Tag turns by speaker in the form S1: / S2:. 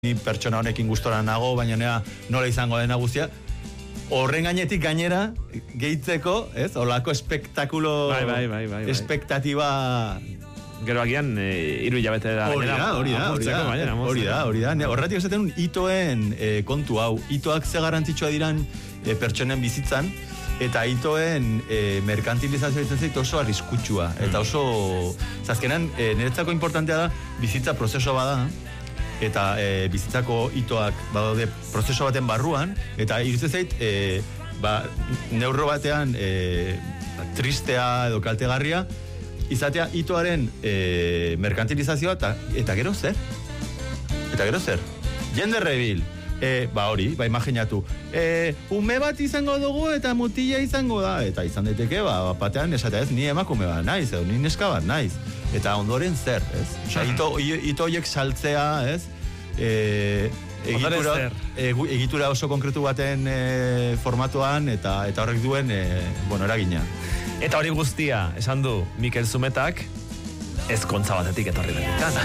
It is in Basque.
S1: ni pertsona honekin gustora nago, baina nea nola izango dena guztia. Horren gainetik gainera, gehitzeko, ez? Olako espektakulo...
S2: Bai.
S1: Espektatiba...
S2: Gero agian, 3 hilabete da.
S1: Hori da. Horretik esaten itoen kontu hau. Itoak ze garrantzitsua diran pertsonen bizitzan, eta itoen merkantilizazioa ditzen zait oso arriskutsua. Eta oso... Zazkenan, niretzako importantea da, bizitza prozeso bada, eta bizitzako itoak badaude prozeso baten barruan, eta iruditzen zait, neurro batean tristea edo kaltegarria, izatea itoaren merkantilizazioa, eta gero zer? Jende rebil. Imaginatu. Ume bat izango dugu eta mutila izango da. Eta izan daiteke, batean esatea ez, ni emakume bat naiz, edo ni neska bat naiz. Eta ondoren zer, ez? Osa, ito horiek saltzea, ez? Egitura oso konkretu baten formatuan, eta horrek duen, eragina.
S2: Eta hori guztia, esan du Mikel Zumetak, ezkontza batetik etorri benetan.